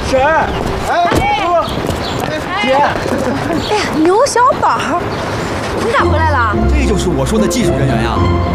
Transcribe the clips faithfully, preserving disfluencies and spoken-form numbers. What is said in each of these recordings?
婶儿，哎，姐， 哎呀，牛小宝，你咋回来了？ 这就是我说的技术人员呀！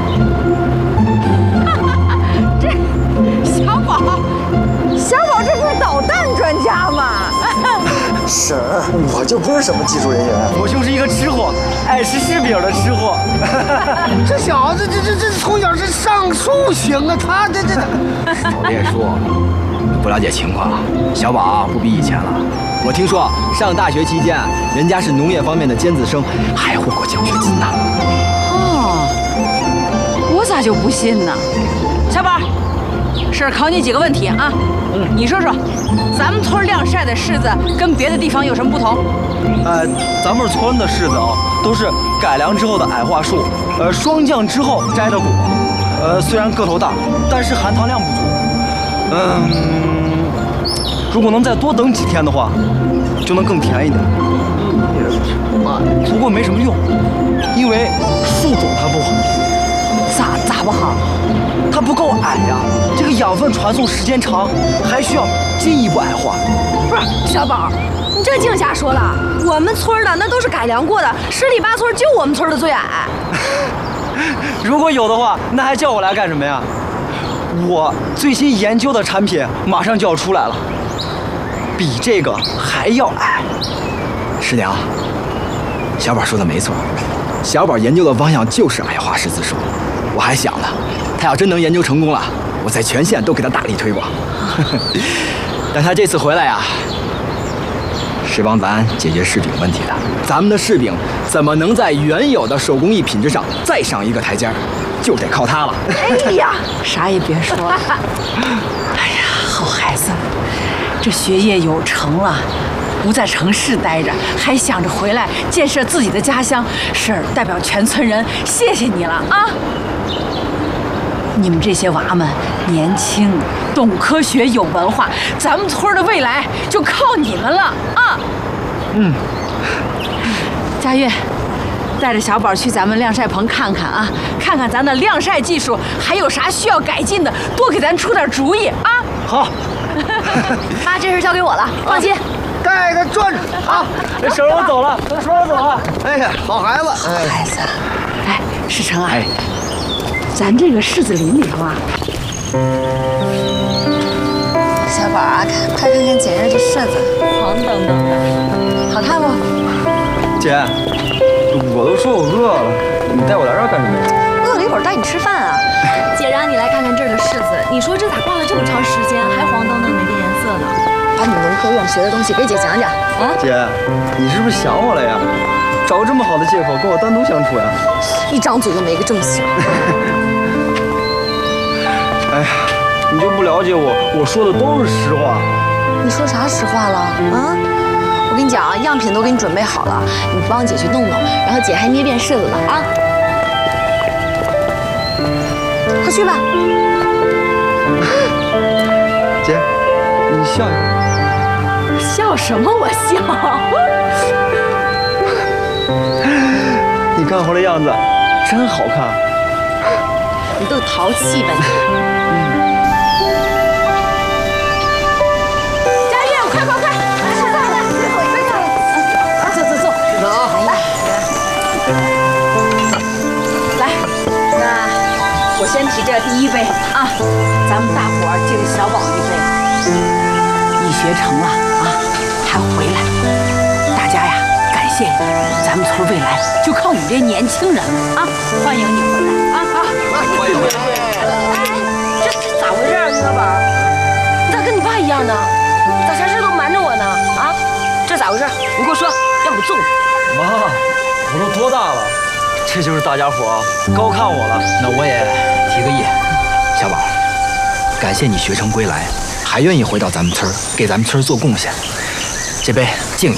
这小宝，小宝这不是导弹专家吗？ 婶儿，我就不是什么技术人员， 我就是一个吃货，爱吃柿饼的吃货。 这小子，这这这从小是上树行啊，他这这。 我列叔，不了解情况，小宝不比以前了。我听说上大学期间，人家是农业方面的尖子生，还获过奖学金呢。 哦，我咋就不信呢？小宝，婶儿考你几个问题啊？嗯，你说说，咱们村晾晒的柿子跟别的地方有什么不同？ 呃，咱们村的柿子啊，都是改良之后的矮化树，呃，霜降之后摘的果。呃，虽然个头大，但是含糖量不足。嗯，如果能再多等几天的话，就能更甜一点。不过没什么用，因为树种它不好。 咋咋不好？ 它不够矮呀，这个养分传送时间长，还需要进一步矮化。 不是小宝，你这净瞎说了。我们村的那都是改良过的，十里八村就我们村的最矮。 如果有的话，那还叫我来干什么呀？我最新研究的产品马上就要出来了，比这个还要矮。 师娘，小宝说的没错，小宝研究的方向就是矮化柿子树。我还想呢，他要真能研究成功了，我在全县都给他大力推广。但他这次回来呀，是帮咱解决柿饼问题的。咱们的柿饼怎么能在原有的手工艺品质上再上一个台阶儿，就得靠他了。 哎呀，啥也别说了。哎呀，好孩子，这学业有成了。不在城市待着，还想着回来建设自己的家乡，婶儿代表全村人谢谢你了啊！你们这些娃们年轻、懂科学、有文化，咱们村的未来就靠你们了啊！嗯，佳悦，带着小宝去咱们晾晒棚看看啊，看看咱的晾晒技术还有啥需要改进的，多给咱出点主意啊！ 好， 妈，这事交给我了，放心。 带他转转啊！ 婶儿，我走了，婶儿，我走了。 哎呀，好孩子， 好孩子。哎，世成啊，哎，咱这个柿子林里头啊， 小宝啊，快看看姐这柿子， 黄澄澄的， 好看不？ 姐，我都说我饿了，你带我来这儿干什么呀？ 饿了一会儿带你吃饭啊。 姐让你来看看这儿的柿子，你说这咋挂了这么长时间，还黄澄澄没变颜色呢？ 把你农科院学的东西给姐讲讲啊！ 姐，你是不是想我了呀？找个这么好的借口跟我单独相处呀？ 一张嘴就没个正形。 哎呀，你就不了解我，我说的都是实话。 你说啥实话了啊？我跟你讲啊，样品都给你准备好了，你帮姐去弄弄，然后姐还捏遍柿子呢啊！快去吧。 姐，你笑一下。 笑什么？我笑。 你干活的样子真好看。 你都淘气吧你？ 佳悦，快快快，吃饭了，最后一个了。啊，走走走， 是啊， 来，那我先提这第一杯啊，咱们大伙儿敬小宝一杯。你学成了啊，还回来，大家呀感谢你，咱们村未来就靠你这年轻人了啊！欢迎你回来啊！好， 欢迎。 哎，这这咋回事啊，小宝？你咋跟你爸一样呢？咋啥事都瞒着我呢？啊，这咋回事？你给我说，要不揍你！ 妈，我都多大了？这就是大家伙高看我了。 那我也提个议，小宝，感谢你学成归来，还愿意回到咱们村给咱们村做贡献，这杯敬你。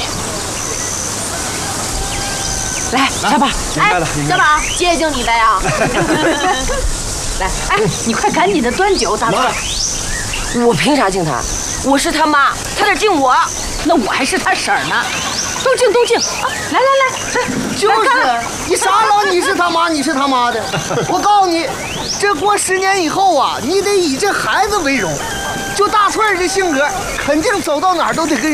来，小宝， 哎，小宝，姐敬你一杯啊！ 来，哎，你快赶紧的端酒，大哥。我凭啥敬他？我是他妈，他得敬我。那我还是他婶儿呢，都敬都敬啊！来来来，来， 就是你啥老你是他妈，你是他妈的。我告诉你，这过十年以后啊，你得以这孩子为荣。 就大顺儿这性格，肯定走到哪儿都得跟人